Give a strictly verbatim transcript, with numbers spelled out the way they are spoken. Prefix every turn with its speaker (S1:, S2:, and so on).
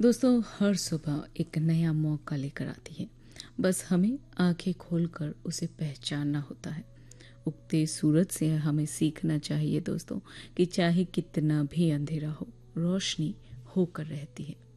S1: दोस्तों, हर सुबह एक नया मौका लेकर आती है। बस हमें आंखें खोलकर उसे पहचानना होता है। उगते सूरज से हमें सीखना चाहिए दोस्तों कि चाहे कितना भी अंधेरा हो, रोशनी होकर रहती है।